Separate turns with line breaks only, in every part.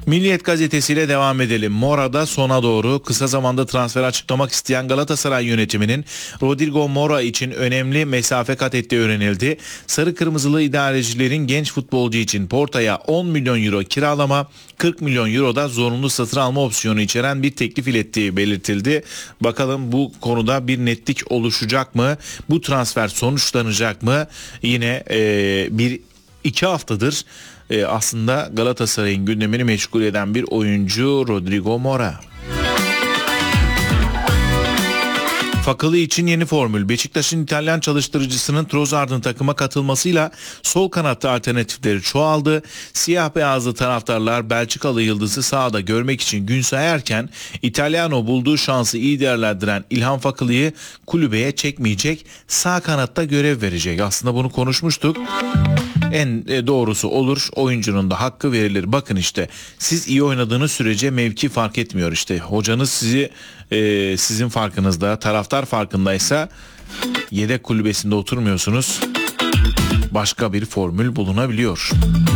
Milliyet gazetesiyle devam edelim. Mora'da sona doğru kısa zamanda transfer açıklamak isteyen Galatasaray yönetiminin Rodrigo Mora için önemli mesafe kat ettiği öğrenildi. Sarı kırmızılı idarecilerin genç futbolcu için Porto'ya 10 milyon euro kiralama, 40 milyon euro da zorunlu satın alma opsiyonu içeren bir teklif ilettiği belirtildi. Bakalım bu konuda bir netlik oluşacak mı? Bu transfer sonuçlanacak mı? Yine bir 2 haftadır aslında Galatasaray'ın gündemini meşgul eden bir oyuncu Rodrigo Mora. Fakalı için yeni formül. Beşiktaş'ın İtalyan çalıştırıcısının Trossard'ın takıma katılmasıyla sol kanatta alternatifleri çoğaldı. Siyah beyazlı taraftarlar Belçikalı yıldızı sahada görmek için gün sayarken İtalyano bulduğu şansı iyi değerlendiren İlhan Fakalı'yı kulübeye çekmeyecek, sağ kanatta görev verecek. Aslında bunu konuşmuştuk. En doğrusu olur, oyuncunun da hakkı verilir. Bakın işte siz iyi oynadığınız sürece mevki fark etmiyor işte. Hocanız sizi sizin farkınızda, taraftar farkındaysa yedek kulübesinde oturmuyorsunuz. Başka bir formül bulunabiliyor.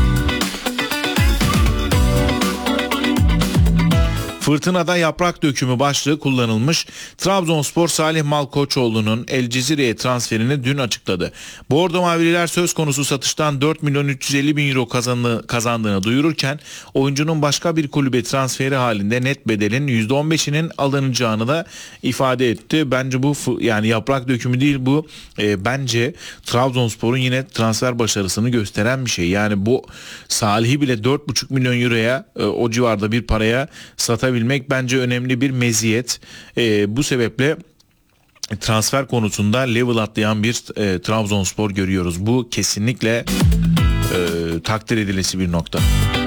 Fırtınada yaprak dökümü başlığı kullanılmış. Trabzonspor Salih Malkoçoğlu'nun El Cezire'ye transferini dün açıkladı. Bordo Mavililer söz konusu satıştan 4 milyon 350 bin euro kazandığını duyururken oyuncunun başka bir kulübe transferi halinde net bedelin %15'inin alınacağını da ifade etti. Bence bu yani yaprak dökümü değil bu. Bence Trabzonspor'un yine transfer başarısını gösteren bir şey. Yani bu Salih'i bile 4,5 milyon euroya o civarda bir paraya satabilmek bence önemli bir meziyet. Bu sebeple transfer konusunda level atlayan bir Trabzonspor görüyoruz. Bu kesinlikle takdir edilesi bir nokta.